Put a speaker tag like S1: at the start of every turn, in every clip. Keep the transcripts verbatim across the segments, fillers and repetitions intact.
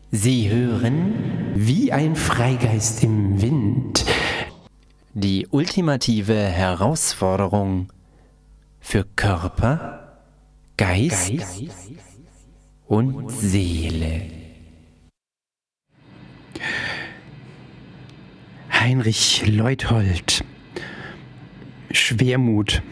S1: Sie hören wie ein Freigeist im Wind die ultimative Herausforderung für Körper, Geist, Geist und Seele.
S2: Heinrich Leuthold. Schwermut.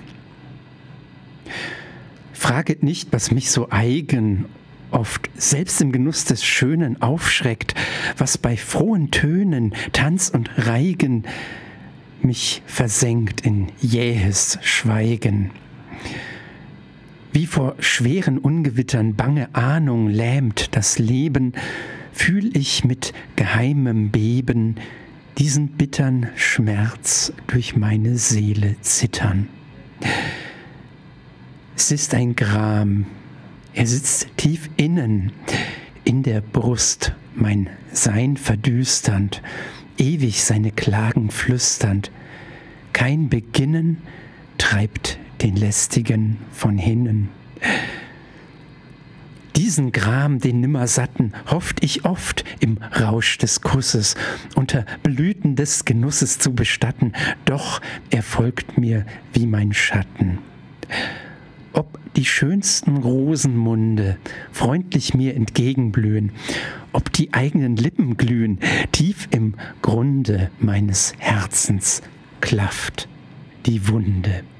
S2: Fraget nicht, was mich so eigen oft selbst im Genuss des Schönen aufschreckt, was bei frohen Tönen, Tanz und Reigen mich versenkt in jähes Schweigen. Wie vor schweren Ungewittern bange Ahnung lähmt das Leben, fühl ich mit geheimem Beben diesen bittern Schmerz durch meine Seele zittern. Es ist ein Gram, er sitzt tief innen, in der Brust, mein Sein verdüsternd, ewig seine Klagen flüsternd. Kein Beginnen treibt den Lästigen von hinnen. Diesen Gram, den Nimmersatten, hofft ich oft im Rausch des Kusses, unter Blüten des Genusses zu bestatten, doch er folgt mir wie mein Schatten. Ob die schönsten Rosenmunde freundlich mir entgegenblühen, ob die eigenen Lippen glühen, tief im Grunde meines Herzens klafft die Wunde.